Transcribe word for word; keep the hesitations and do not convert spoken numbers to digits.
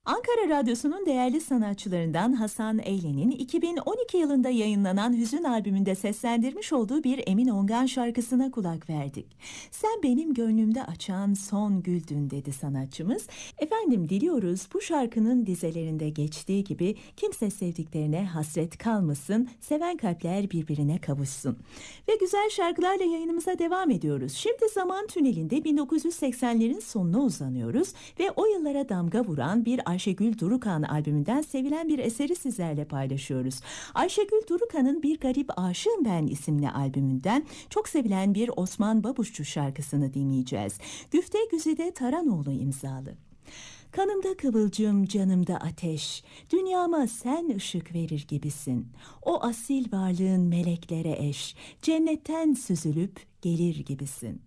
Ankara Radyosu'nun değerli sanatçılarından Hasan Eylen'in iki bin on iki yılında yayınlanan Hüzün albümünde seslendirmiş olduğu bir Emin Ongan şarkısına kulak verdik. Sen benim gönlümde açan son güldün dedi sanatçımız. Efendim diliyoruz bu şarkının dizelerinde geçtiği gibi kimse sevdiklerine hasret kalmasın, seven kalpler birbirine kavuşsun. Ve güzel şarkılarla yayınımıza devam ediyoruz. Şimdi zaman tünelinde bin dokuz yüz seksenlerin sonuna uzanıyoruz ve o yıllara damga vuran bir Ayşegül Durukan albümünden sevilen bir eseri sizlerle paylaşıyoruz. Ayşegül Durukan'ın Bir Garip Aşığım Ben isimli albümünden çok sevilen bir Osman Babuşçu şarkısını dinleyeceğiz. Güfte Güzide Taranoğlu imzalı. Kanımda kıvılcım, canımda ateş, dünyama sen ışık verir gibisin. O asil varlığın meleklere eş, cennetten süzülüp gelir gibisin.